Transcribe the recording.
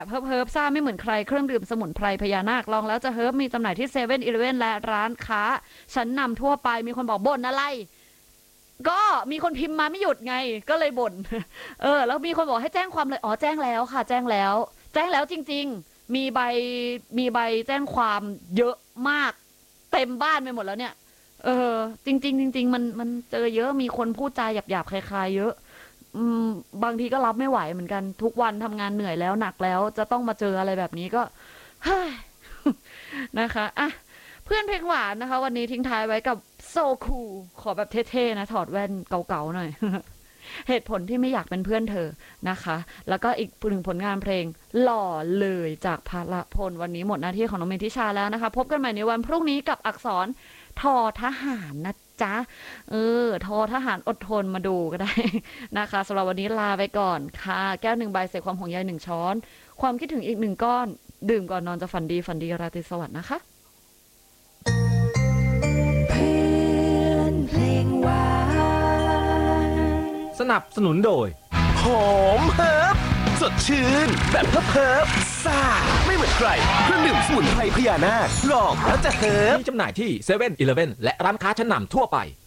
เฮิบซ่าไม่เหมือนใครเครื่องดื่มสมุนไพรพญานาคลองแล้วจะเฮิบมีจำหน่ายที่7-11และร้านค้าชั้นนำทั่วไปมีคนบอกบ่นอะไรก็มีคนพิมพ์มาไม่หยุดไงก็เลยบ่นแล้วมีคนบอกให้แจ้งความเลยอ๋อแจ้งแล้วค่ะแจ้งแล้วจริงๆมีใบแจ้งความเยอะมากเต็มบ้านไปหมดแล้วเนี่ยจริงมันเจอเยอะมีคนพูดจาหยาบๆคล้ายๆเยอะบางทีก็รับไม่ไหวเหมือนกันทุกวันทำงานเหนื่อยแล้วหนักแล้วจะต้องมาเจออะไรแบบนี้ก็เฮ้ยนะคะอ่ะเพื่อนเพลงหวานนะคะวันนี้ทิ้งท้ายไว้กับโซคูขอแบบเท่ๆนะถอดแว่นเก่าๆหน่อย เหตุผลที่ไม่อยากเป็นเพื่อนเธอนะคะแล้วก็อีกหนึ่งผลงานเพลงหล่อเลยจากพลพลวันนี้หมดหน้าที่ของน้องเมธิชาแล้วนะคะพบกันใหม่ในวันพรุ่งนี้กับอักษรทอทหารนะจ๊ะทอทหารอดทนมาดูก็ได้นะคะสำหรับวันนี้ลาไปก่อนค่ะแก้ว1 ใบใส่ความห่วงใย1 ช้อนความคิดถึงอีก1 ก้อนดื่มก่อนนอนจะฝันดีราตรีสวัสดิ์นะคะเพื่อนเพลงหวานสนับสนุนโดยหอมเฮิบสดชื่นแบบเฮิบซ่าไม่เหมือนใครเครื่องดื่มสมุนไพรพญานาคลองแล้วจะเฮิบมีจำหน่ายที่7-11และร้านค้าชั้นนำทั่วไป